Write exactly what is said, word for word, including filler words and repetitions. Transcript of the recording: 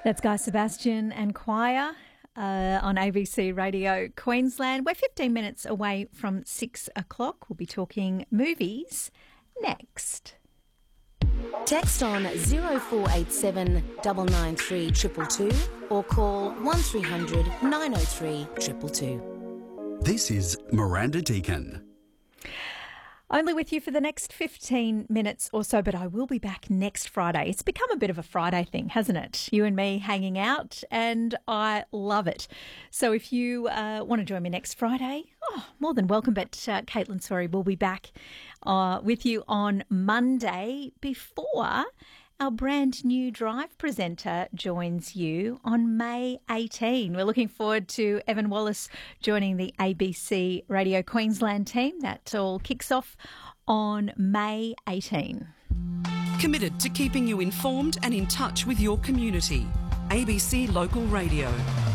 That's Guy Sebastian and Choir uh, on A B C Radio Queensland. We're fifteen minutes away from six o'clock. We'll be talking movies next. Text on zero four eight seven nine nine three two two two or call one three hundred nine oh three two two two. This is Miranda Deacon. Only with you for the next fifteen minutes or so, but I will be back next Friday. It's become a bit of a Friday thing, hasn't it? You and me hanging out, and I love it. So if you uh, want to join me next Friday, oh, more than welcome. But uh, Caitlin Sorry will be back uh, with you on Monday before our brand new Drive presenter joins you on May eighteenth. We're looking forward to Evan Wallace joining the A B C Radio Queensland team. That all kicks off on May eighteenth. Committed to keeping you informed and in touch with your community. A B C Local Radio.